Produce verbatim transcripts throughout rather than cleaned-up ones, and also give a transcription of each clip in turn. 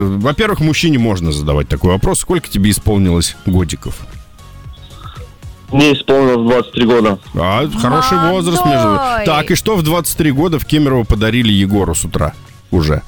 Во-первых, мужчине можно задавать такой вопрос. Сколько тебе исполнилось годиков? Мне исполнилось двадцать три года. А, хороший возраст между... Так, и что в двадцать три года в Кемерово подарили Егору с утра уже?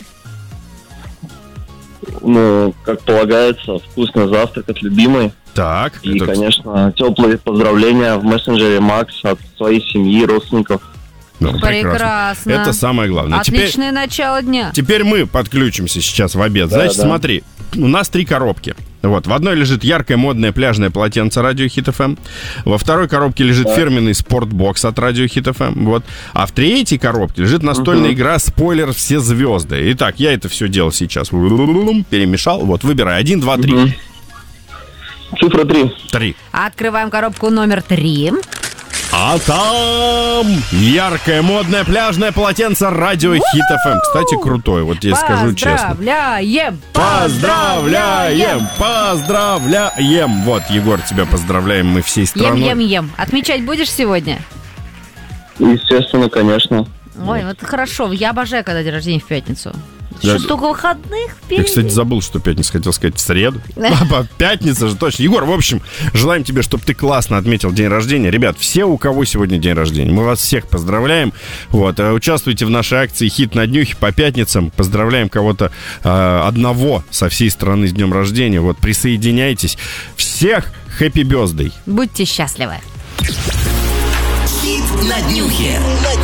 Ну, как полагается, вкусный завтрак от любимой. Так. И, это... конечно, теплые поздравления в мессенджере Макс от своей семьи, родственников. Ну, прекрасно. прекрасно. Это самое главное. Отличное теперь, начало дня. Теперь мы подключимся сейчас в обед. Да, Значит, да. смотри, у нас три коробки. Вот, в одной лежит яркое модное пляжное полотенце Радио Хит эф эм. Во второй коробке лежит Да. фирменный спортбокс от Радио Хит эф эм. Вот. А в третьей коробке лежит настольная Угу. игра «Спойлер. Все звезды». Итак, я это все делал сейчас. Перемешал. Вот, выбирай. Один, два, три. Угу. Цифра три. Три. Открываем коробку номер три. А там яркое модное пляжное полотенце Радио Хит эф эм. Кстати, крутое, вот я скажу честно. Поздравляем! Поздравляем! Поздравляем! Вот, Егор, тебя поздравляем мы всей страной. Ем-ем-ем. Отмечать будешь сегодня? Естественно, конечно. Ой, вот хорошо. Я обожаю, когда день рождения в пятницу. Да. Что столько выходных впереди. Я, кстати, забыл, что пятница, хотел сказать в среду. А, пятница же точно. Егор, в общем, желаем тебе, чтобы ты классно отметил день рождения. Ребят, все, у кого сегодня день рождения, мы вас всех поздравляем. Вот, участвуйте в нашей акции «Хит на днюхе» по пятницам. Поздравляем кого-то э, одного со всей страны с днем рождения. Вот, присоединяйтесь. Всех хэппи бёздэй. Будьте счастливы. Хит на днюхе.